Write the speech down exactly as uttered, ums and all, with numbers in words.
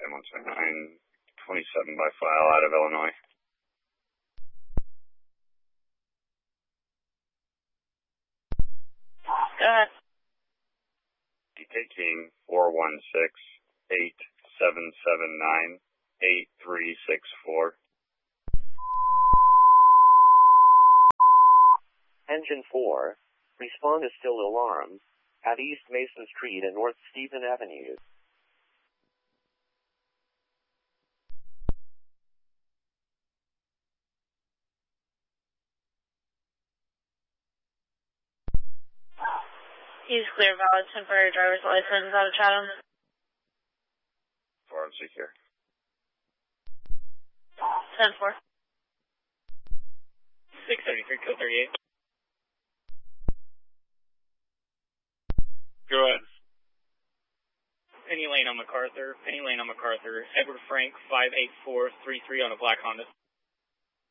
ten one seven nine, twenty-seven by file out of Illinois. Go ahead. D K King four one six, eight seven seven nine, eight three six four. Engine four, respond is still alarmed at East Mason Street and North Stephen Avenue. He's clear, valid temporary driver's license out of Chatham. Four secure. ten four. six seventy-three, code thirty-eight. Go ahead. Penny Lane on MacArthur. Penny Lane on MacArthur. Edward Frank, five eight four three three on a black Honda.